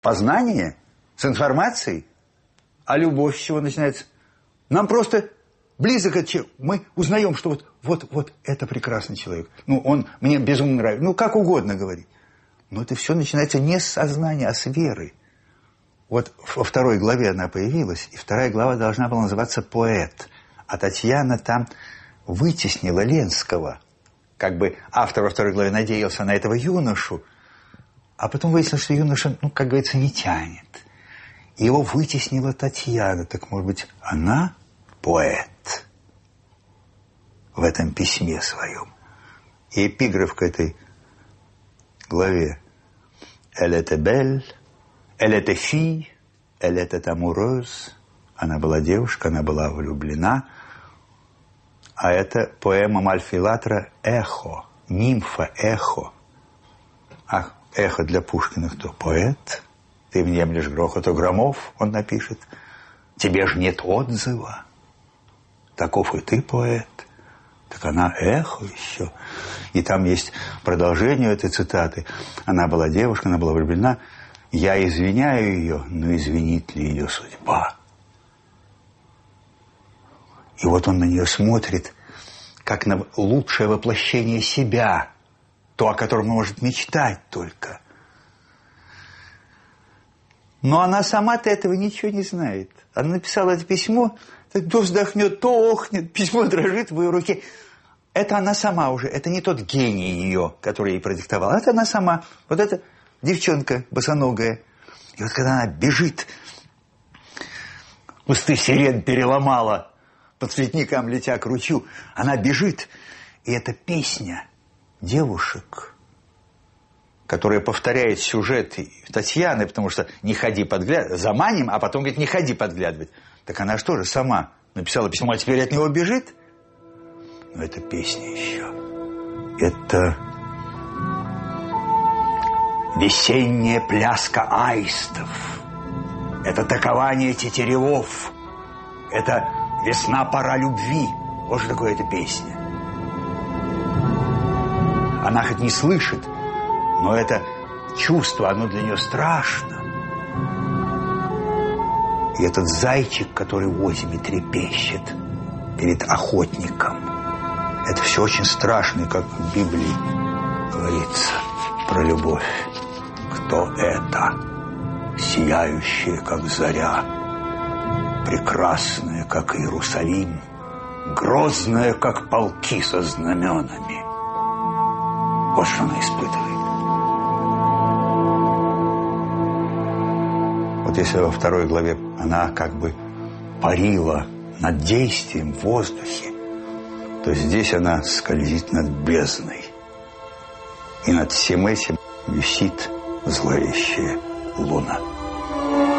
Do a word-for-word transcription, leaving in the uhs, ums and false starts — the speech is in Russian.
Познание с информацией. А любовь с чего начинается? Нам просто близок от человека. Мы узнаем, что вот, вот, вот это прекрасный человек. Ну, он мне безумно нравится. Ну, как угодно говорить. Но это все начинается не с сознания, а с веры. Вот во второй главе она появилась, и вторая глава должна была называться «Поэт». А Татьяна там вытеснила Ленского. Как бы автор во второй главе надеялся на этого юношу, а потом выяснилось, что юноша, ну, как говорится, не тянет. И его вытеснила Татьяна. Так, может быть, она поэт в этом письме своем. И эпиграф к этой главе. «Elle était belle, elle était fille, elle était amoureuse». Она была девушка, она была влюблена. А это поэма Мальфилатра «Эхо», нимфа «Эхо». А эхо для Пушкина кто? Поэт. Ты внемлешь грохоту громов, он напишет. Тебе ж нет отзыва. Таков и ты поэт. Так она эхо еще. И там есть продолжение этой цитаты. Она была девушка, она была влюблена. Я извиняю ее, но извинит ли ее судьба? И вот он на нее смотрит, как на лучшее воплощение себя. То, о котором он может мечтать только. Но она сама-то этого ничего не знает. Она написала это письмо, то вздохнет, то охнет, письмо дрожит в ее руке. Это она сама уже, это не тот гений ее, который ей продиктовал. Это она сама, вот эта девчонка босоногая. И вот когда она бежит, кусты сирен переломала, по цветникам летя к ручью, она бежит, и эта песня девушек, которая повторяет сюжет Татьяны, потому что не ходи подглядывать, заманим, а потом говорит, не ходи подглядывать. Так она же тоже сама написала письмо, а теперь от него бежит. Но это песня еще. Это весенняя пляска аистов. Это такование тетеревов. Это весна, пора любви. Вот что такое эта песня. Она хоть не слышит, но это чувство, оно для нее страшно. И этот зайчик, который в озиме трепещет перед охотником, это все очень страшно, как в Библии говорится про любовь. Кто это? Сияющая, как заря, прекрасная, как Иерусалим, грозная, как полки со знаменами. Вот что она испытывает. Вот если во второй главе она как бы парила над действием в воздухе, то здесь она скользит над бездной. И над всем этим висит зловещая луна.